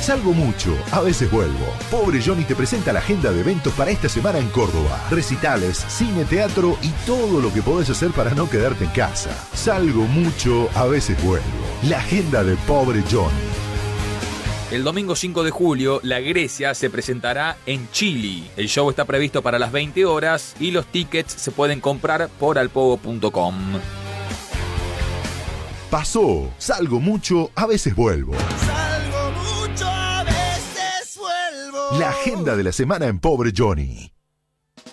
Salgo mucho, a veces vuelvo. Pobre Johnny te presenta la agenda de eventos para esta semana en Córdoba. Recitales, cine, teatro y todo lo que podés hacer para no quedarte en casa. Salgo mucho, a veces vuelvo. La agenda de Pobre Johnny. El domingo 5 de julio, La Grecia se presentará en Chile. El show está previsto para las 20 horas y los tickets se pueden comprar por alpogo.com. Pasó, salgo mucho, a veces vuelvo. Salgo mucho, a veces vuelvo. La agenda de la semana en Pobre Johnny.